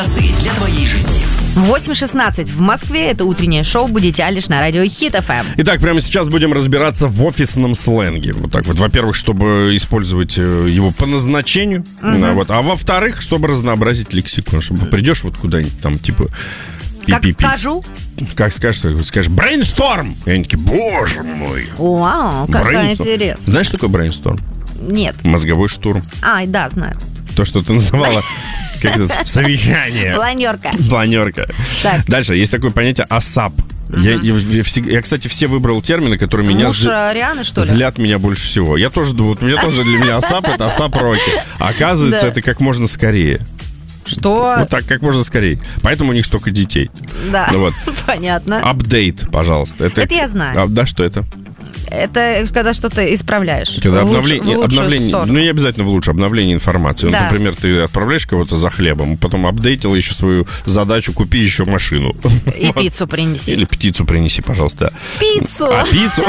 Для твоей жизни. 8:16 в Москве. Это утреннее шоу «Будете Алиш» на радио Хит FM. Итак, прямо сейчас будем разбираться в офисном сленге. Вот так вот. Во-первых, чтобы использовать его по назначению. Да, вот. А во-вторых, чтобы разнообразить лексикон. Чтобы придешь вот куда-нибудь там, типа... Как скажу? Как скажешь, брейнсторм. И они такие, боже мой. Вау, какая интересная. Знаешь, что такое брейнсторм? Нет. Мозговой штурм. Да, знаю. То, что ты называла как это, совещание. Планерка. Так. Дальше, есть такое понятие ASAP. Я, кстати, все выбрал термины, которые меня Рианы, что ли? злят меня больше всего. Я тоже думаю, для меня ASAP это ASAP Rocky. А оказывается, это как можно скорее. Что? Вот так, как можно скорее. Поэтому у них столько детей. Да, вот. Понятно. Апдейт, пожалуйста. Это я знаю. Да, что это? Это когда что-то исправляешь. Когда обновление, не обязательно в лучшее обновление информации. Да. Например, ты отправляешь кого-то за хлебом, потом апдейтил еще свою задачу, купи еще машину. И пиццу принеси. Или птицу принеси, пожалуйста. Пиццу! Пиццу?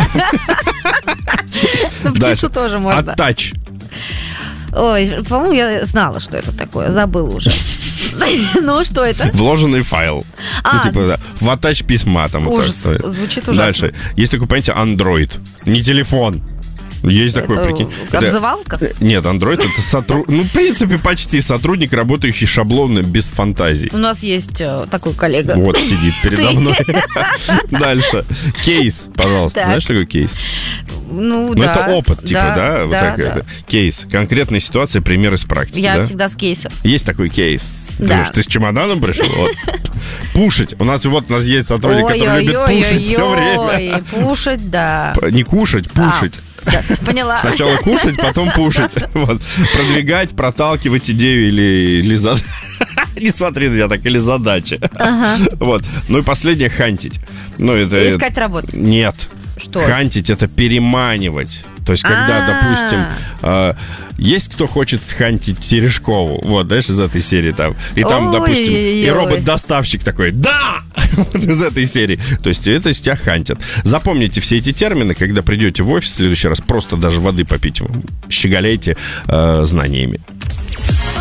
Птицу тоже можно. Attach. Ой, по-моему, я знала, что это такое. Забыла уже. Ну, что это? Вложенный файл. В attach письма. Ужас. Звучит ужасно. Дальше. Есть такое понятие Android. Не телефон. Есть такой, прикинь. Обзывалка? Нет, Android это сотрудник. Ну, в принципе, почти сотрудник, работающий шаблонно, без фантазий. У нас есть такой коллега. Вот сидит передо мной. Дальше. Кейс, пожалуйста. Знаешь, что такое кейс? Ну, да. Это опыт, типа, да? Вот так. Кейс. Конкретная ситуация, пример из практики. Я всегда с кейсом. Есть такой кейс. Да. Ты с чемоданом пришел? Вот. Пушить. У нас есть сотрудник, который любит пушить все время. Пушить, да. Не кушать, пушить. Да, поняла. Сначала кушать, потом пушить. Вот. Продвигать, проталкивать идею или задачу. Не смотри на меня так, или задачи. Вот. Ну и последнее, хантить. Искать работу. Нет. Что? Хантить — это переманивать. То есть, когда, допустим, есть кто хочет схантить Терешкову, вот, знаешь, из этой серии там, и там, допустим, и робот-доставщик такой, да! Из этой серии. То есть, это из тебя хантят. Запомните все эти термины, когда придете в офис в следующий раз, просто даже воды попить, щеголяйте знаниями.